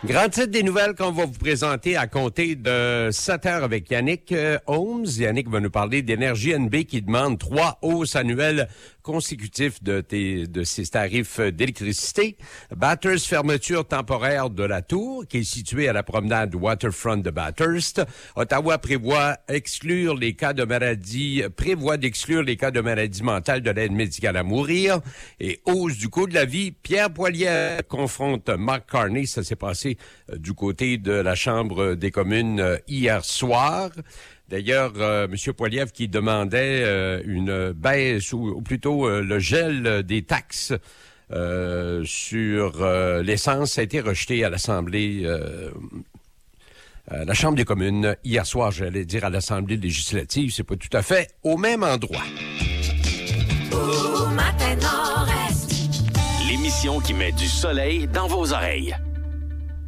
Grand titre des nouvelles qu'on va vous présenter à compter de 7 heures avec Yannick Holmes. Yannick va nous parler d'Énergie NB qui demande 3 hausses annuelles consécutives de ses tarifs d'électricité. Bathurst, fermeture temporaire de la tour qui est située à la promenade Waterfront de Bathurst. Ottawa prévoit d'exclure les cas de maladie mentale de l'aide médicale à mourir. Et hausse du coût de la vie. Pierre Poilievre confronte Mark Carney. Ça s'est passé du côté de la Chambre des communes hier soir. D'ailleurs, M. Poilievre qui demandait une baisse ou plutôt le gel des taxes sur l'essence a été rejeté à l'Assemblée, à la Chambre des communes hier soir, j'allais dire à l'Assemblée législative. C'est pas tout à fait au même endroit. L'émission qui met du soleil dans vos oreilles.